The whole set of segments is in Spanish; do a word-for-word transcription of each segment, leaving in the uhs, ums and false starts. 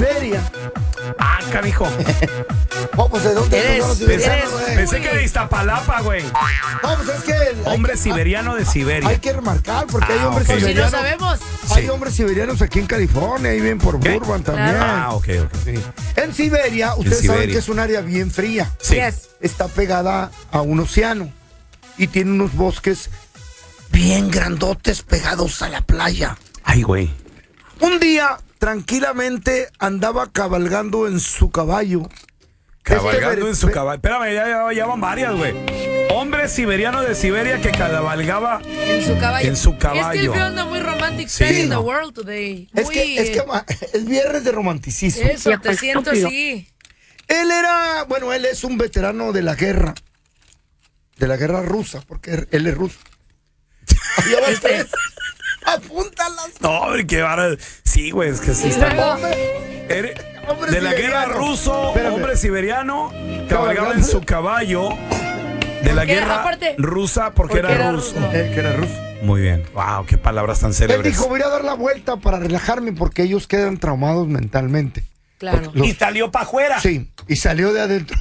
Siberia. Ah, canijo. Oh, pues ¿de dónde Eres- son los Pensé, siberianos, güey? pensé que de Iztapalapa, güey. No, pues es que el- hay Hombre que- siberiano de Siberia. Hay que remarcar porque hay Ah, hombres ok. Por si no siberianos. sabemos. Hay Sí. hombres siberianos aquí en California, ahí vienen por ¿Qué? Burbank también. Ah, ok, ok. Sí. En Siberia, ustedes saben Siberia. que es un área bien fría. Sí. Yes. Está pegada a un océano y tiene unos bosques bien grandotes pegados a la playa. Ay, güey. Un día, tranquilamente, andaba cabalgando en su caballo. Cabalgando Este en su ver- caballo. Espérame, ya, ya, ya van varias, güey. Hombre siberiano de Siberia que cabalgaba. En su caballo. En su Es que el caballo. feo anda muy romantic Sí, sí, in no. the world today. Es Muy, que, es que ma- es viernes de romanticismo. Eso, te siento así. Él era, bueno, él es un veterano de la guerra. De la guerra rusa, porque él es ruso. Ya van Este- tres. Apúntalas. No, hombre, qué vara. Sí, güey, es que sí Y está. luego- Eres- Hombre de la guerra siberiano. ruso, Espérame. hombre siberiano, cabalgaba Cabalgando. en su caballo. De la Porque era- guerra aparte- rusa porque, porque era, era ruso. ruso. Él que era ruso. Muy bien. Wow, qué palabras tan Él célebres. dijo, voy a dar la vuelta para relajarme porque ellos quedan traumados mentalmente. Claro. Los- Y salió para afuera. Sí, y salió de adentro.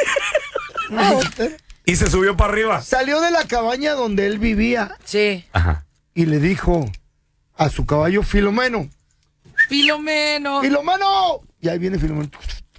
Y se subió para arriba. Salió de la cabaña donde él vivía Sí. Ajá. y le dijo a su caballo Filomeno, Filomeno. ¡Filomeno! Y ahí viene Filomeno.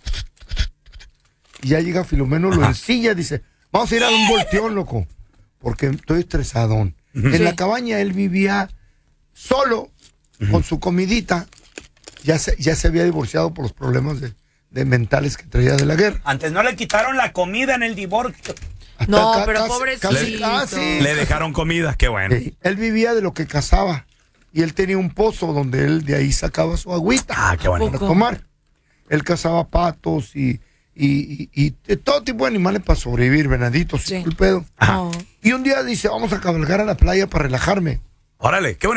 Y ya llega Filomeno, lo ensilla, dice, vamos a ir a un volteón, loco, porque estoy estresadón. En Sí. la cabaña él vivía solo, con su comidita. Ya se, ya se había divorciado por los problemas de, de mentales que traía de la guerra. Antes no le quitaron la comida en el divorcio. Hasta No, ca- pero casi- pobrecito. casi- ah, sí. Le dejaron comida, qué bueno. Sí, él vivía de lo que cazaba y él tenía un pozo donde él de ahí sacaba su agüita Ah, qué bueno. para tomar. Él cazaba patos y, y, y- y de todo tipo de animales para sobrevivir, venaditos y Sí. todo el pedo. No. Y un día dice, vamos a cabalgar a la playa para relajarme. Órale, qué bonito.